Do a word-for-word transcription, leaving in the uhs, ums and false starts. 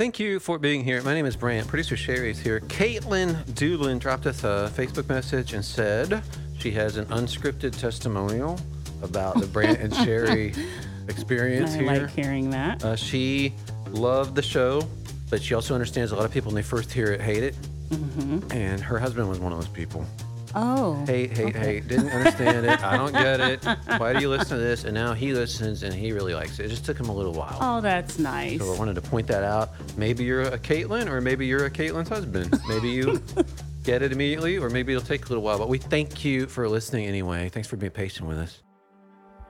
Thank you for being here. My name is Brant. Producer Sherry is here. Caitlin Doolin dropped us a Facebook message and said she has an unscripted testimonial about the Brant and Sherry experience I here. like hearing that. Uh, she loved the show, but she also understands a lot of people when they first hear it hate it. Mm-hmm. And her husband was one of those people. Oh. Hate, hate, okay. hate. Didn't understand it. I don't get it. Why do you listen to this? And now he listens and he really likes it. It just took him a little while. Oh, that's nice. So I wanted to point that out. Maybe you're a Caitlin, or maybe you're a Caitlin's husband. Maybe you get it immediately, or maybe it'll take a little while. But we thank you for listening anyway. Thanks for being patient with us.